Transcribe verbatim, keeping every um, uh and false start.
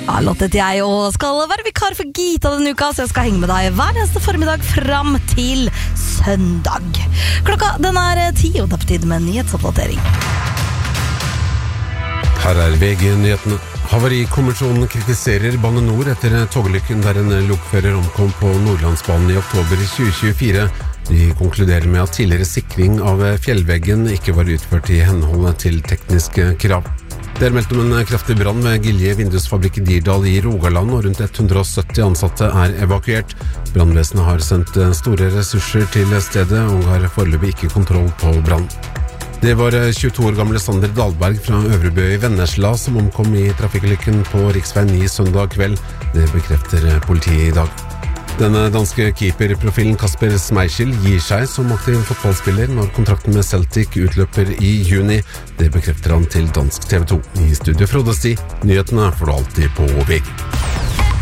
Ja, låtet jeg og skal være vikar for Gita denne uka, så jeg skal henge med deg hver eneste formiddag fram til søndag. Klokka den er ti, og det er på tide med en nyhetsoppdatering. Her er V G-nyhetene. Havarikommisjonen kritiserer Bane Nor etter toglykken der en lokfører omkom på Nordlandsbanen i oktober tjue tjuefire. De konkluderer med at tidligere sikring av fjellveggen ikke var utført i henhold til tekniske krav. Det er meldt om en kraftig brann ved Gilje vindusfabrikk i Dirdal i Rogaland, og rundt hundre og sytti ansatte er evakuert. Brannvesenet har sendt store ressurser til stedet og har foreløpig ikke kontroll på brann. Det var tjueto år gamle Sander Dahlberg fra Øvrebø i Vennesla som omkom i trafikkulykken på riksvei ni søndag kveld. Det bekrefter politiet i dag. Denne danske keeperprofilen Kasper Schmeichel gir seg som aktiv fotballspiller når kontrakten med Celtic utløper i juni. Det bekrefter han til dansk T V to. I studio Frode Sti, nyhetene får du alltid på V G.